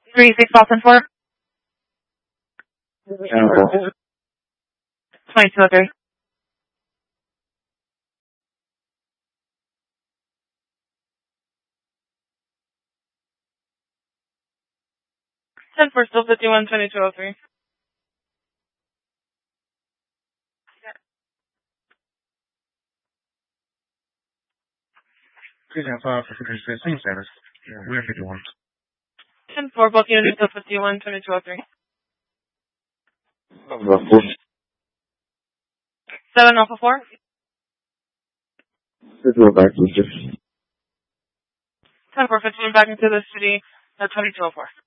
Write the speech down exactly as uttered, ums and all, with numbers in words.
Three six Boston four. Ten Twenty two oh three. Ten four still fifty one twenty two oh three. Three ten five for fifty six. Same status. Yeah, we're fifty one. Ten four both units still fifty one twenty two oh three. Seven Alpha four. Back to the Ten four fifteen back into the city at twenty two oh four.